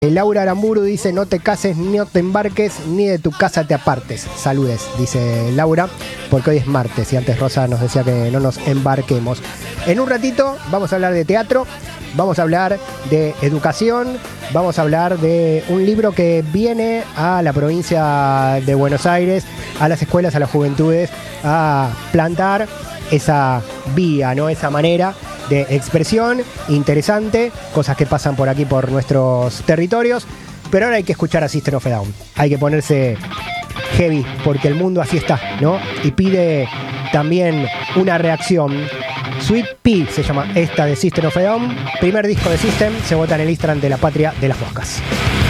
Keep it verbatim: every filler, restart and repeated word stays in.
Laura Aramburu dice: no te cases, no te embarques, ni de tu casa te apartes. Saludes, dice Laura, porque hoy es martes y antes Rosa nos decía que no nos embarquemos. En un ratito vamos a hablar de teatro, vamos a hablar de educación, vamos a hablar de un libro que viene a la provincia de Buenos Aires, a las escuelas, a las juventudes, a plantar esa vía, ¿no? Esa manera de expresión interesante, cosas que pasan por aquí, por nuestros territorios. Pero ahora hay que escuchar a System of a Down. Hay que ponerse heavy, porque el mundo así está, ¿no? Y pide también una reacción. Sweet Pea se llama esta de System of a Down. Primer disco de System, se vota en el Instagram de la Patria de las Moscas.